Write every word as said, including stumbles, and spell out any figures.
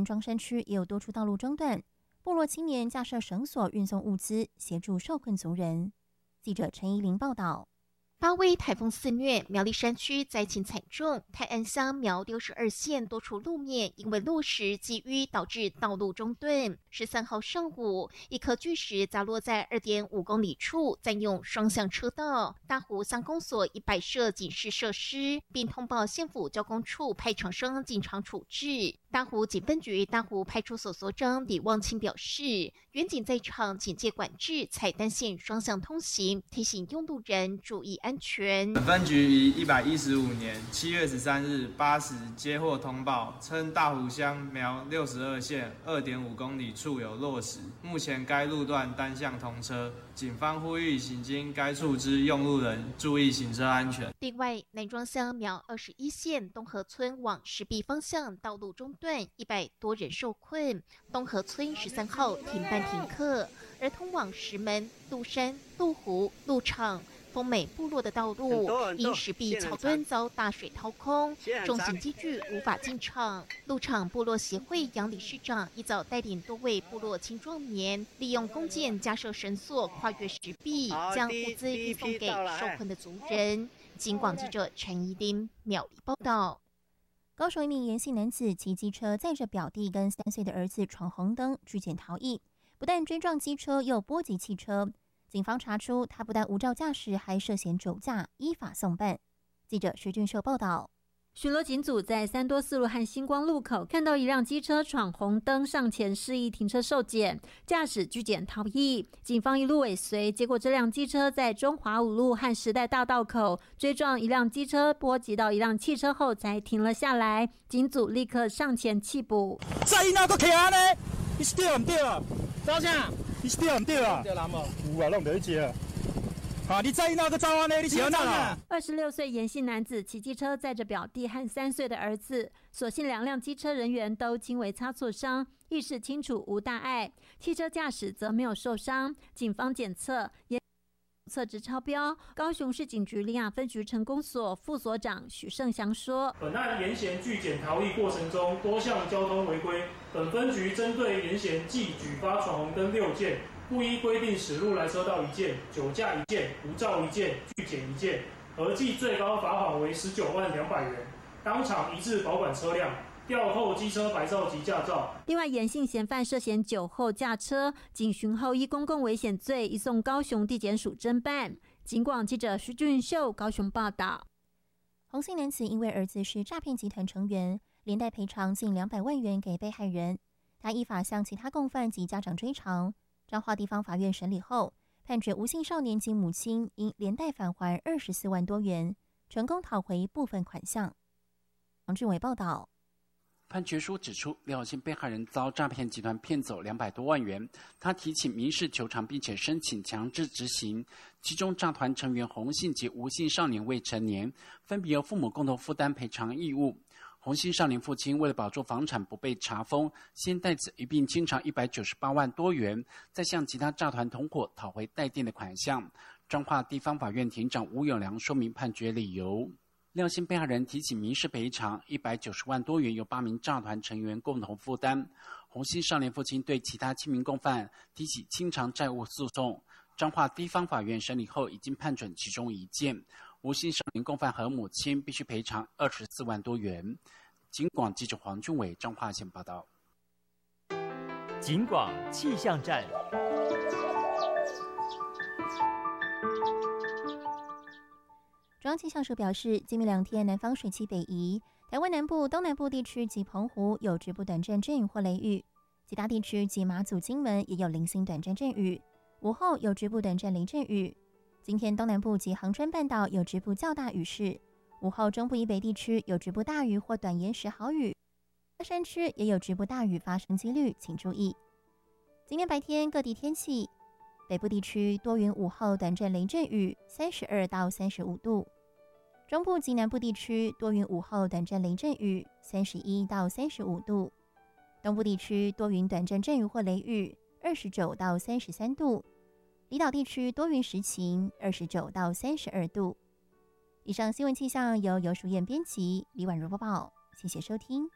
庄山区也有多处道路中断，部落青年架设绳索运送物资，协助受困族人。记者陈怡玲报道。 发威台风肆虐，苗栗山区灾情惨重，泰安乡苗六十二线多处路面因为落石积淤导致道路中断。十三号上午，一颗巨石砸落在二点五公里处，占用双向车道。大湖乡公所已摆设警示设施，并通报县府交工处派厂商进场处置。大湖警分局大湖派出所所长李望清表示，远警在场警戒管制，采单线双向通行，提醒用路人注意安全。 本分局于一百一十五年七月十三日八时接获通报，称大湖乡苗六十二线二点五公里处有落石，目前该路段单向通车。警方呼吁行经该处之用路人注意行车安全。 另外，南庄乡苗二十一线东河村往石壁方向道路中断，一百多人受困。东河村十三号停班停课，而通往石门、鹿山、鹿湖、鹿场、丰美部落的道路因石壁桥墩遭大水掏空，重型机具无法进场。鹿场部落协会杨理事长一早带领多位部落青壮年，利用弓箭架设绳索，跨越石壁，将物资运送给受困的族人。警广记者陈怡琳苗栗报道。 高雄一名严姓男子骑机车载着表弟跟三岁的儿子闯红灯拒检逃逸，不但追撞机车，又波及汽车。警方查出他不但无照驾驶，还涉嫌酒驾，依法送办。记者徐俊秀报道。 巡逻警组在三多四路和星光路口看到一辆机车闯红灯，上前示意停车受检，驾驶拒检逃逸。警方一路尾随，结果这辆机车在中华五路和时代大道口追撞一辆机车，波及到一辆汽车后才停了下来。警组立刻上前缉捕。 再那个骑安呢？你是对唔对啊？走啥？你是对唔对啊？对啦冇。有啊，拢袂去啊。啊！你在那个招安呢？你喜欢哪？ 二十六岁严姓男子骑机车载着表弟和三岁的儿子，所幸两辆机车人员都轻微擦挫伤，意识清楚，无大碍。汽车驾驶则没有受伤。警方检测也测值超标。高雄市警局林雅分局成功所副所长许胜祥说：“ 本案沿线拒检逃逸过程中多项交通违规，本分局针对沿线即举发闯红灯六件。”不依规定驶入来车道一件，酒驾一件，无照一件，拒检一件，合计最高罚款为十九万两百元。当场移至保管车辆，吊扣机车牌照及驾照。 另外，严姓嫌犯涉嫌酒后驾车，警询后依公共危险罪移送高雄地检署侦办。警广记者徐俊秀高雄报道。 洪姓男子因为儿子是诈骗集团成员，连带赔偿近两百万元给被害人。他依法向其他共犯及家长追偿。彰化地方法院审理后，判决吴姓少年及母亲应连带返还二十四万多元，成功讨回部分款项。王俊伟报道。 判决书指出，廖姓被害人遭诈骗集团骗走两百多万元，他提起民事求偿，并且申请强制执行。其中诈团成员洪姓及吴姓少年未成年，分别由父母共同负担赔偿义务。洪姓少年父亲为了保住房产不被查封，先代子一并清偿一百九十八万多元，再向其他诈团同伙讨回待定的款项。彰化地方法院庭长吴永良说明判决理由。廖姓被害人提起民事赔偿一百九十万多元，由八名诈团成员共同负担。洪姓少年父亲对其他七名共犯提起清偿债务诉讼。彰化地方法院审理后，已经判准其中一件。吴姓少年共犯和母亲必须赔偿二十四万多元。警广记者黄俊伟彰化县报道。 警广气象站。 中央气象署表示，今明两天南方水汽北移，台湾南部、东南部地区及澎湖有局部短暂阵雨或雷雨，其他地区及马祖、金门也有零星短暂阵雨，午后有局部短暂雷阵雨。今天东南部及恒春半岛有局部较大雨势，午后中部以北地区有局部大雨或短延时豪雨，山区也有局部大雨发生几率，请注意。今天白天各地天气，北部地区多云，午后短暂雷阵雨，三十二到三十五度。中部及南部地区多云，午后短暂雷阵雨，三十一到三十五度。东部地区多云，短暂阵雨或雷雨，二十九到三十三度。离岛地区多云时晴，二十九到三十二度。以上新闻气象由游淑燕编辑，李婉如播报，谢谢收听。